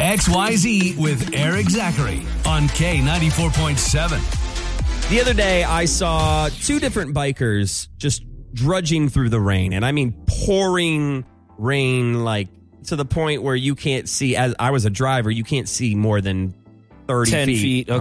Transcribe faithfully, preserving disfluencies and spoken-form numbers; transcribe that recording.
X Y Z with Eric Zachary on K ninety-four point seven. The other day, I saw two different bikers just drudging through the rain. And I mean pouring rain, like to the point where you can't see. As I was a driver, you can't see more than thirty ten feet. feet.